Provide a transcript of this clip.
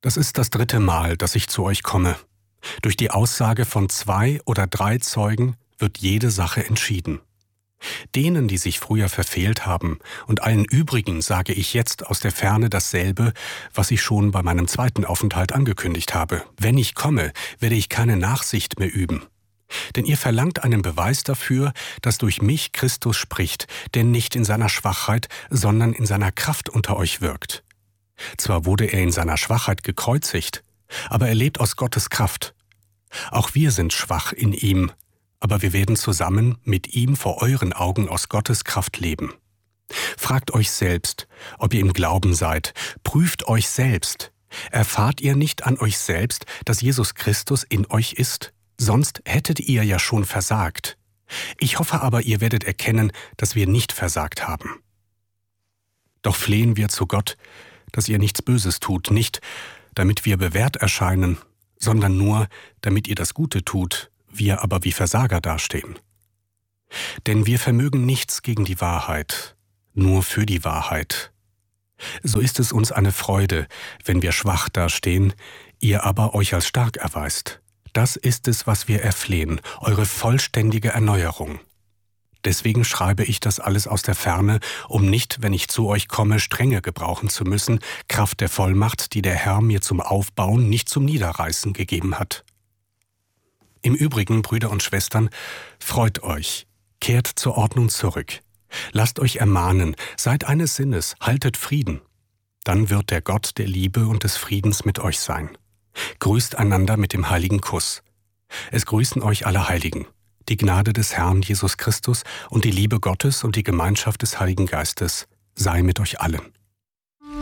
Das ist das 3. Mal, dass ich zu euch komme. Durch die Aussage von 2 oder 3 Zeugen wird jede Sache entschieden. Denen, die sich früher verfehlt haben, und allen übrigen sage ich jetzt aus der Ferne dasselbe, was ich schon bei meinem 2. Aufenthalt angekündigt habe. Wenn ich komme, werde ich keine Nachsicht mehr üben. Denn ihr verlangt einen Beweis dafür, dass durch mich Christus spricht, der nicht in seiner Schwachheit, sondern in seiner Kraft unter euch wirkt. Zwar wurde er in seiner Schwachheit gekreuzigt, aber er lebt aus Gottes Kraft. Auch wir sind schwach in ihm, aber wir werden zusammen mit ihm vor euren Augen aus Gottes Kraft leben. Fragt euch selbst, ob ihr im Glauben seid. Prüft euch selbst. Erfahrt ihr nicht an euch selbst, dass Jesus Christus in euch ist? Sonst hättet ihr ja schon versagt. Ich hoffe aber, ihr werdet erkennen, dass wir nicht versagt haben. Doch flehen wir zu Gott, dass ihr nichts Böses tut, nicht, damit wir bewährt erscheinen, sondern nur, damit ihr das Gute tut, wir aber wie Versager dastehen. Denn wir vermögen nichts gegen die Wahrheit, nur für die Wahrheit. So ist es uns eine Freude, wenn wir schwach dastehen, ihr aber euch als stark erweist. Das ist es, was wir erflehen, eure vollständige Erneuerung. Deswegen schreibe ich das alles aus der Ferne, um nicht, wenn ich zu euch komme, Strenge gebrauchen zu müssen, Kraft der Vollmacht, die der Herr mir zum Aufbauen, nicht zum Niederreißen gegeben hat. Im Übrigen, Brüder und Schwestern, freut euch, kehrt zur Ordnung zurück. Lasst euch ermahnen, seid eines Sinnes, haltet Frieden. Dann wird der Gott der Liebe und des Friedens mit euch sein. Grüßt einander mit dem heiligen Kuss. Es grüßen euch alle Heiligen. Die Gnade des Herrn Jesus Christus und die Liebe Gottes und die Gemeinschaft des Heiligen Geistes sei mit euch allen.